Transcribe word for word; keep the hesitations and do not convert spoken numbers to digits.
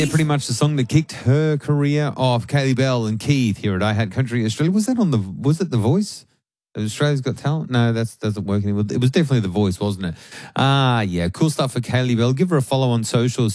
Yeah, pretty much the song that kicked her career off. Kaylee Bell and Keith here at I Had Country Australia. Was that on the? Was it The Voice? Australia's Got Talent? No, that doesn't work anymore. It was definitely The Voice, wasn't it? Ah, yeah, cool stuff for Kaylee Bell. Give her a follow on socials.